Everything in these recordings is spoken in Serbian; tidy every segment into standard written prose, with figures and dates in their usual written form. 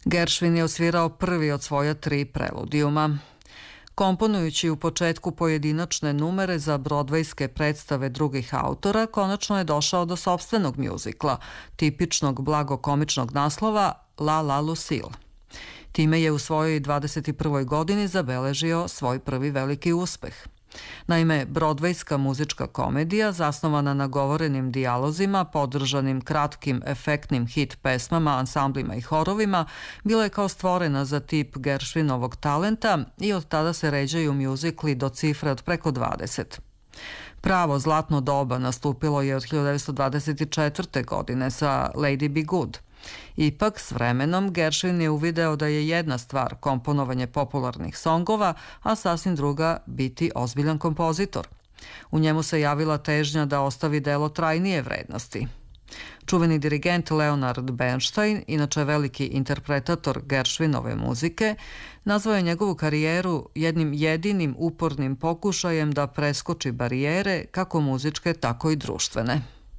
Gershwin je osvirao prvi od svoja 3 preludijuma. Komponujući u početku pojedinačne numere za brodvejske predstave drugih autora, konačno je došao do sopstvenog mjuzikla, tipičnog blago-komičnog naslova La La Lucille. Time je u svojoj 21. godini zabeležio svoj prvi veliki uspeh. Naime, brodvejska muzička komedija, zasnovana na govorenim dijalozima, podržanim kratkim efektnim hit pesmama, ansamblima i horovima, bila je kao stvorena za tip Gershwinovog talenta i od tada se ređaju mjuzikli do cifre od preko 20. Pravo zlatno doba nastupilo je od 1924. godine sa Lady Be Good. Ipak, s vremenom, Gershwin je uvideo da je jedna stvar komponovanje popularnih songova, a sasvim druga biti ozbiljan kompozitor. U njemu se javila težnja da ostavi delo trajnije vrednosti. Čuveni dirigent Leonard Bernstein, inače veliki interpretator Gershwinove muzike, nazvao je njegovu karijeru jednim jedinim upornim pokušajem da preskoči barijere, kako muzičke, tako i društvene.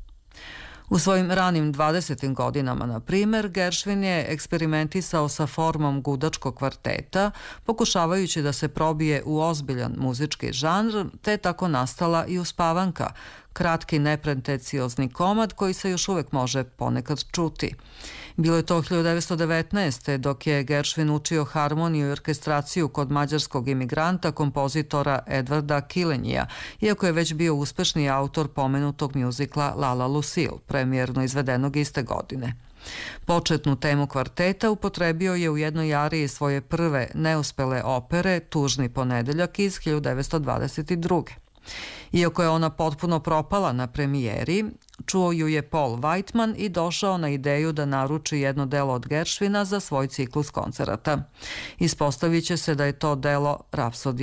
U svojim ranim 20. godinama, na primer, Gershwin je eksperimentisao sa formom gudačkog kvarteta, pokušavajući da se probije u ozbiljan muzički žanr, te tako nastala i Uspavanka, kratki nepretenciozni komad koji se još uvek može ponekad čuti. Bilo je to 1919. dok je Gershwin učio harmoniju i orkestraciju kod mađarskog imigranta, kompozitora Edvarda Kilenija, iako je već bio uspešni autor pomenutog mjuzikla La La Lucille, premijerno izvedenog iste godine. Početnu temu kvarteta upotrebio je u jednoj ariji svoje prve neuspele opere Tužni ponedeljak iz 1922. Iako je ona potpuno propala na premijeri, čuo ju je Paul Whiteman i došao na ideju da naruči jedno delo od Gershwina za svoj ciklus koncerata. Ispostavit će se da je to delo Rapsodija